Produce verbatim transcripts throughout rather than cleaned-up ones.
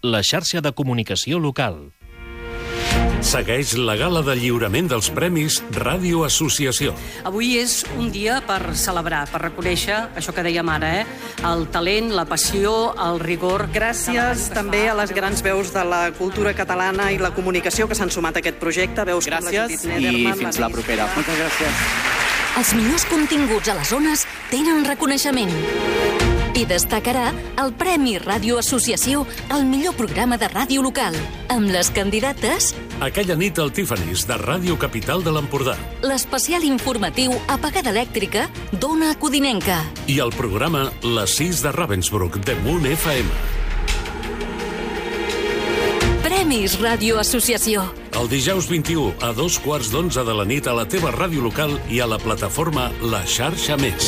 la xarxa de comunicació local. Segueix la gala de lliurament dels Premis Ràdio Associació. Avui és un dia per celebrar, per reconèixer això que dèiem ara, eh? el talent, la passió, el rigor. Gràcies també a les grans veus de la cultura catalana i la comunicació que s'han sumat a aquest projecte. Veus gràcies i fins la propera. Moltes gràcies. Els millors continguts a les zones tenen reconeixement. I destacarà el Premi Ràdio Associació al millor programa de ràdio local, amb les candidates... Aquella nit al Tiffany's, de Ràdio Capital de l'Empordà. L'especial informatiu Apagada Elèctrica d'Ona Codinenca. I el programa Les sis de Ravensbrück, de Moon F M. Premis Ràdio Associació. El dijous vint-i-u a dos quarts d'onze de la nit a la teva ràdio local i a la plataforma La Xarxa Més.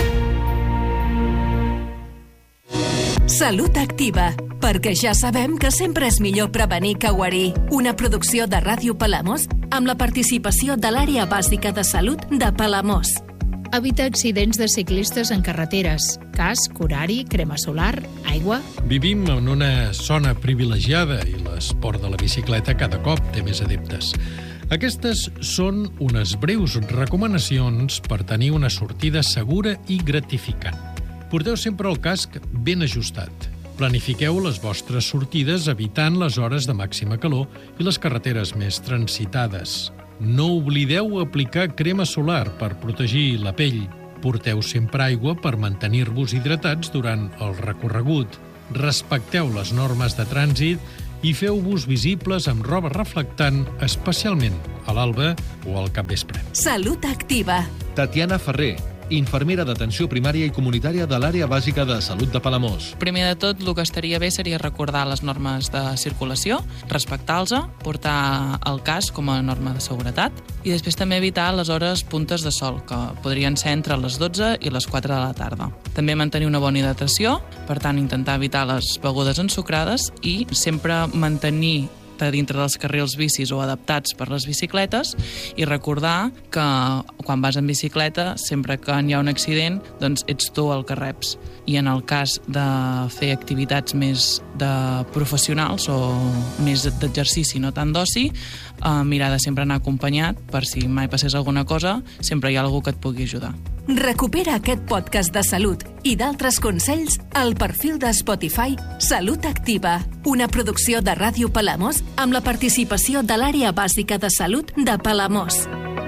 Salut Activa, perquè ja sabem que sempre és millor prevenir que guarir. Una producció de Ràdio Palamós amb la participació de l'Àrea Bàsica de Salut de Palamós. Evita accidents de ciclistes en carreteres. Casc, horari, crema solar, aigua... Vivim en una zona privilegiada i l'esport de la bicicleta cada cop té més adeptes. Aquestes són unes breus recomanacions per tenir una sortida segura i gratificant. Porteu sempre el casc ben ajustat. Planifiqueu les vostres sortides evitant les hores de màxima calor i les carreteres més transitades. No oblideu aplicar crema solar per protegir la pell. Porteu sempre aigua per mantenir-vos hidratats durant el recorregut. Respecteu les normes de trànsit i feu-vos visibles amb roba reflectant, especialment a l'alba o al capvespre. Salut Activa. Tatiana Ferrer, infermera d'atenció primària i comunitària de l'Àrea Bàsica de Salut de Palamós. Primer de tot, el que estaria bé seria recordar les normes de circulació, respectar-los, portar el casc com a norma de seguretat i després també evitar les hores puntes de sol, que podrien ser entre les dotze i les quatre de la tarda. També mantenir una bona hidratació, per tant, intentar evitar les begudes ensucrades i sempre mantenir dintre dels carrils bicis o adaptats per les bicicletes i recordar que quan vas en bicicleta, sempre que hi ha un accident, doncs ets tu el que reps. I en el cas de fer activitats més de professionals o més d'exercici, no tant d'oci, eh, mirar de sempre anar acompanyat per si mai passés alguna cosa, sempre hi ha algú que et pugui ajudar. Recupera aquest podcast de salut i d'altres consells al perfil de Spotify Salut Activa, una producció de Ràdio Palamós amb la participació de l'Àrea Bàsica de Salut de Palamós.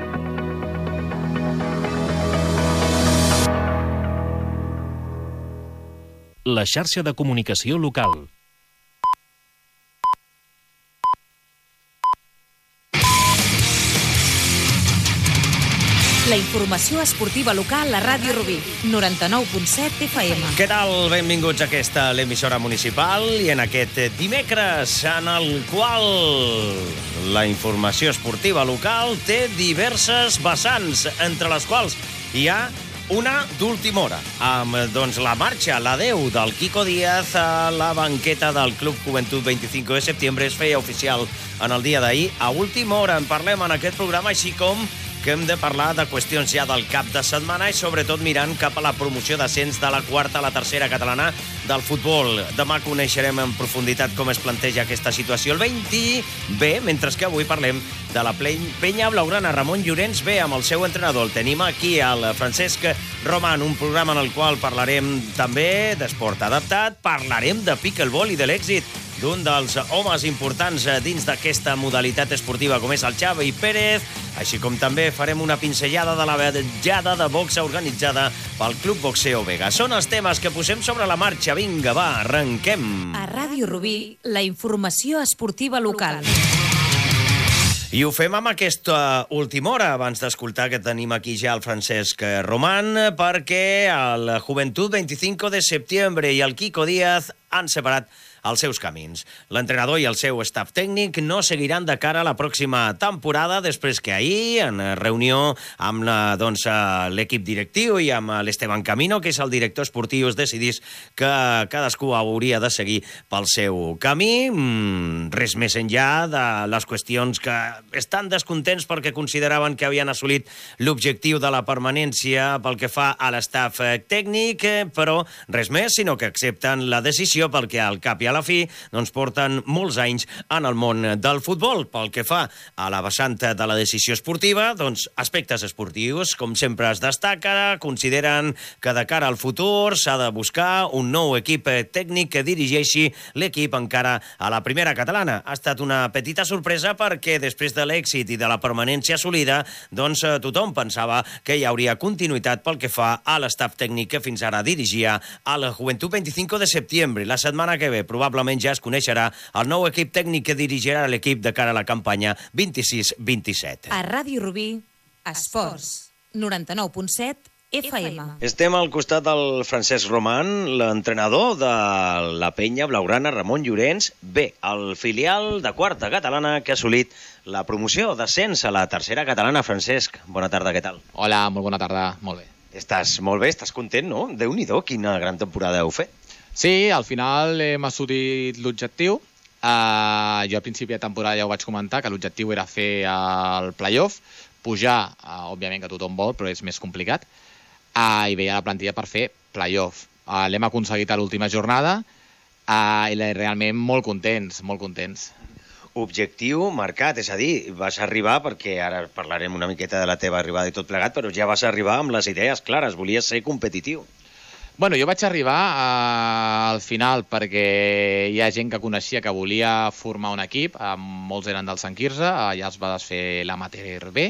La xarxa de comunicació local. La informació esportiva local a Ràdio Rubí, noranta-nou punt set F M. Què tal? Benvinguts a aquesta, l'emissora municipal, i en aquest dimecres, en el qual la informació esportiva local té diverses vessants, entre les quals hi ha una d'última hora, amb doncs, la marxa, l'adeu del Quico Díaz a la banqueta del Club Juventud vint-i-cinc de setembre. Es feia oficial en el dia d'ahir. A última hora en parlem en aquest programa, així com que hem de parlar de qüestions ja del cap de setmana i sobretot mirant cap a la promoció d'ascens de la quarta a la tercera catalana del futbol. Demà coneixerem en profunditat com es planteja aquesta situació el vint bé, mentre que avui parlem de la penya blaugrana. Ramon Llorenç ve amb el seu entrenador. El tenim aquí, el Francesc Roman, un programa en el qual parlarem també d'esport adaptat, parlarem de pickleball i de l'èxit d'un dels homes importants dins d'aquesta modalitat esportiva com és el Xavi Pérez, així com també farem una pinzellada de la vetllada de boxa organitzada pel Club Boxeo Vega. Són els temes que posem sobre la marxa. Vinga, va, arrenquem. A Ràdio Rubí, la informació esportiva local. I ho fem amb aquesta última hora, abans d'escoltar que tenim aquí ja el Francesc Roman, perquè el Juventud vint-i-cinc de setembre i el Quico Díaz han separat els seus camins. L'entrenador i el seu staff tècnic no seguiran de cara a la pròxima temporada, després que ahir, en reunió amb la, doncs, l'equip directiu i amb l'Esteban Camino, que és el director esportiu, es decidís que cadascú hauria de seguir pel seu camí. Mm, res més enllà de les qüestions que estan descontents perquè consideraven que havien assolit l'objectiu de la permanència pel que fa a l'estaff tècnic, però res més, sinó que accepten la decisió perquè al cap i a la fi, doncs porten molts anys en el món del futbol. Pel que fa a la vessant de la decisió esportiva, doncs aspectes esportius, com sempre es destaca, consideren que de cara al futur s'ha de buscar un nou equip tècnic que dirigeixi l'equip encara a la primera catalana. Ha estat una petita sorpresa perquè després de l'èxit i de la permanència assolida, doncs tothom pensava que hi hauria continuïtat pel que fa a l'estaf tècnic que fins ara dirigia a la Juventud veinticinco de setembre. La setmana que ve probablement ja es coneixerà el nou equip tècnic que dirigirà l'equip de cara a la campanya vint-i-sis vint-i-set. A Ràdio Rubí, Esports, noranta-nou punt set F M. Estem al costat del Francesc Roman, l'entrenador de la penya blaugrana Ramon Llorenç B, el filial de quarta catalana que ha assolit la promoció d'ascens a la tercera catalana. Francesc, bona tarda, què tal? Hola, molt bona tarda, molt bé. Estàs molt bé, estàs content, no? Déu-n'hi-do, quina gran temporada heu fet. Sí, al final hem assolit l'objectiu. Uh, jo a principi de temporada ja ho vaig comentar, que l'objectiu era fer el playoff, pujar, uh, òbviament que tothom vol, però és més complicat, uh, i veia la plantilla per fer playoff. Uh, L'hem aconseguit a l'última jornada uh, i realment molt contents, molt contents. Objectiu marcat, és a dir, vas arribar, perquè ara parlarem una miqueta de la teva arribada i tot plegat, però ja vas arribar amb les idees clares, volies ser competitiu. Bueno, jo vaig arribar uh, al final perquè hi ha gent que coneixia que volia formar un equip, uh, molts eren del Sant Quirze, allà es va desfer l'amateur B,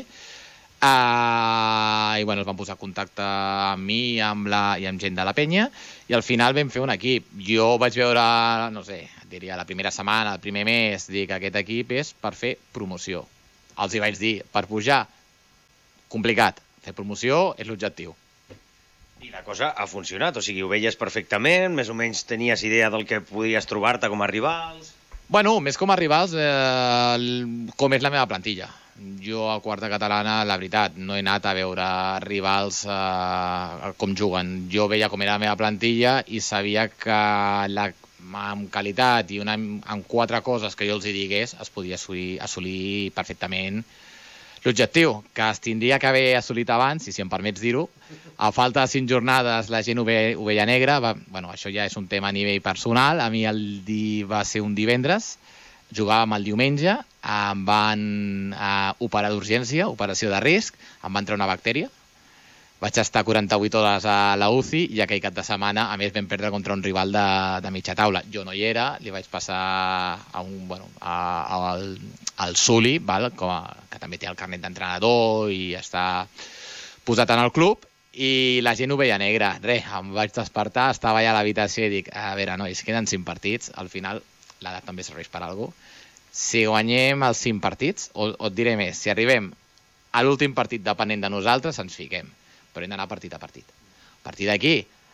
uh, i bueno, es van posar en contacte amb mi amb la, i amb gent de la penya, i al final vam fer un equip. Jo vaig veure, no sé, diria la primera setmana, el primer mes, dir que aquest equip és per fer promoció. Els hi vaig dir, per pujar, complicat, fer promoció és l'objectiu. I la cosa ha funcionat, o sigui, ho veies perfectament, més o menys tenies idea del que podies trobar-te com a rivals? Bueno, més com a rivals, eh, com és la meva plantilla. Jo a quarta catalana, la veritat, no he anat a veure rivals eh, com juguen. Jo veia com era la meva plantilla i sabia que la, amb qualitat i una, amb quatre coses que jo els hi digués es podia assolir, assolir perfectament l'objectiu, que es tindria que haver assolit abans, i si em permets dir-ho, a falta de cinc jornades la gent ho, ve, ho veia negra, va, bueno, això ja és un tema a nivell personal, a mi el di va ser un divendres, jugàvem el diumenge, em van uh, operar d'urgència, operació de risc, em va entrar una bactèria, vaig estar quaranta-vuit hores a la U C I i aquell cap de setmana, a més, vam perdre contra un rival de, de mitja taula. Jo no hi era, li vaig passar a un, bueno, a, a, al, al Suli, val? Com a, que també té el carnet d'entrenador i està posat en el club, i la gent ho veia negra. Res, em vaig despertar, estava allà a l'habitació i dic, a veure, nois, queden cinc partits, al final l'edat també serveix per alguna cosa. Si guanyem els cinc partits, o, o et diré més, si arribem a l'últim partit depenent de nosaltres, ens fiquem. Però hem d'anar partit a partit. A partir d'aquí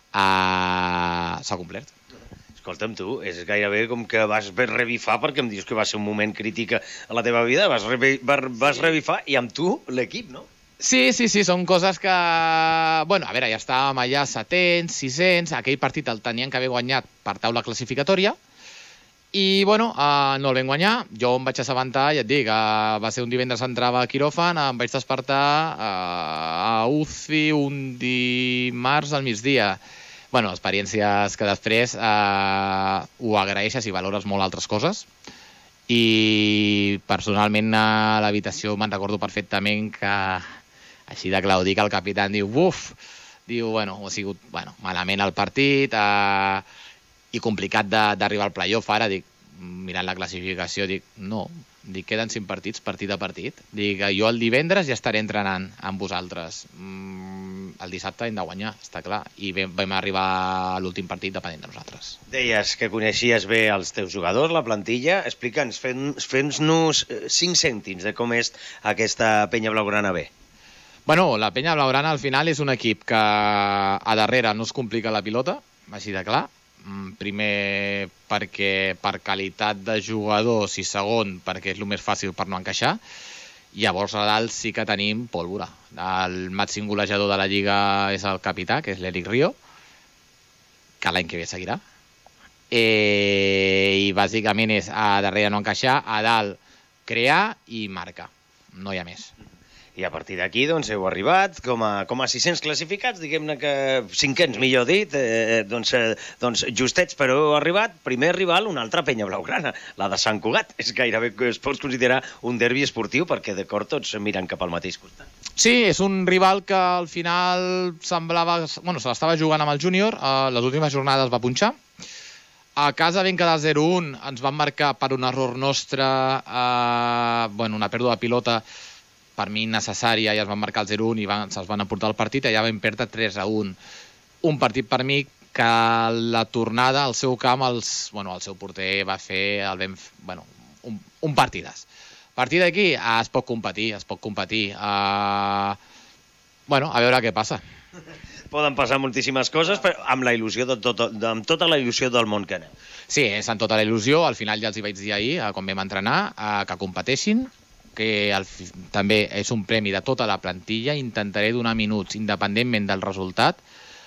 uh, s'ha complert. Escolta'm, tu, és gairebé com que vas revifar, perquè em dius que va ser un moment crític a la teva vida, vas, revi, vas revifar i amb tu l'equip, no? Sí, sí, sí, són coses que... Bueno, a veure, ja estàvem allà setents, sisens, aquell partit el tenien que haver guanyat per taula classificatòria, i, bueno, uh, no el vam guanyar. Jo em vaig assabentar, ja et dic, uh, va ser un divendres, entrava a quiròfan, em vaig despertar uh, a U C I un dimarts al migdia. Bueno, experiències que després uh, ho agraeixes i valores molt altres coses. I personalment a l'habitació me'n recordo perfectament que, així de clar ho dic, el capità diu, buf, diu, bueno, ha sigut bueno, malament el partit, uh, i complicat d'arribar al playoff. Ara dic, mirant la classificació, dic, no, dic, queden cinc partits, partit a partit. Dic, jo el divendres ja estaré entrenant amb vosaltres. Mm, el dissabte hem de guanyar, està clar. I vam, vam arribar a l'últim partit depenent de nosaltres. Deies que coneixies bé els teus jugadors, la plantilla. Explica'ns, fes-nos cinc cèntims de com és aquesta penya blaugrana B. Bueno, la penya blaugrana al final és un equip que a darrere no es complica la pilota, així de clar. Primer perquè per qualitat de jugadors i segon perquè és el més fàcil per no encaixar. Llavors a dalt sí que tenim pólvora. El màxim golejador de la Lliga és el capità, que és l'Eric Rio, que l'any que ve seguirà. Eh, I bàsicament és a darrere no encaixar, a dalt crear i marcar. No hi ha més. I a partir d'aquí, doncs, heu arribat com a, com a sis-cents classificats, diguem-ne que cinquens, millor dit, eh, doncs, eh, doncs justets, però heu arribat, primer rival, una altra penya blaugrana, la de Sant Cugat. És gairebé que es pot considerar un derbi esportiu, perquè d'acord tots miren cap al mateix costat. Sí, és un rival que al final semblava... Bueno, se l'estava jugant amb el júnior, a les últimes jornades va punxar. A casa vam quedar zero un, ens van marcar per un error nostre, eh, bueno, una pèrdua de pilota per mi necessària, i es van marcar el zero un i van, se'ls van aportar el partit, i allà vam perdre tres a un. Un partit per mi que la tornada al seu camp, els, bueno, el seu porter va fer el ben, bueno, un, un partidàs. A partir d'aquí eh, es pot competir, es pot competir. Eh, bueno, a veure què passa. Poden passar moltíssimes coses, però amb la il·lusió de tot, de, amb tota la il·lusió del món que anem. Sí, és amb tota la il·lusió. Al final ja els hi vaig dir ahir, eh, quan vam entrenar, eh, que competeixin, que el, també és un premi de tota la plantilla, intentaré donar minuts independentment del resultat,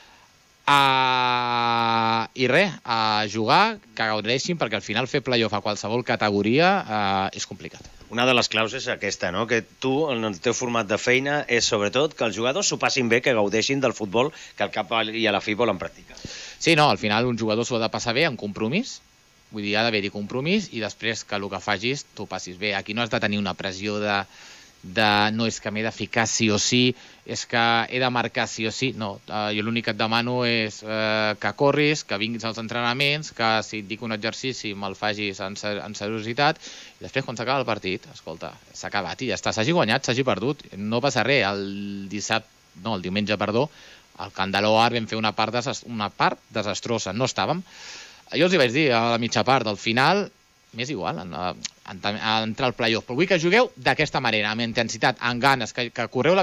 uh, i res, a uh, jugar, que gaudeixin, perquè al final fer playoff a qualsevol categoria uh, és complicat. Una de les claus és aquesta, no? Que tu, en el teu format de feina, és sobretot que els jugadors s'ho passin bé, que gaudeixin del futbol que al cap i a la fi volen practicar. Sí, no, al final un jugador s'ho ha de passar bé amb compromís. Vull dir, ha d'haver-hi compromís i després que el que facis t'ho passis bé. Aquí no has de tenir una pressió de, de no és que m'he de ficar sí o sí, és que he de marcar sí o sí. No, uh, jo l'únic que et demano és uh, que corris, que vinguis als entrenaments, que si et dic un exercici me'l facis en, ser, en seriositat, i després quan s'acaba el partit, escolta, s'ha acabat i ja està, s'hagi guanyat, s'hagi perdut, no passa res. El dissabte, no, el diumenge, perdó, al Camp de l'Oar vam fer una part, desast... una part desastrosa, no estàvem. Jo els hi vaig dir a la mitja part, al final m'és igual en, en, en entrar al playoff, però vull que jugueu d'aquesta manera, amb intensitat, amb ganes, que, que correu la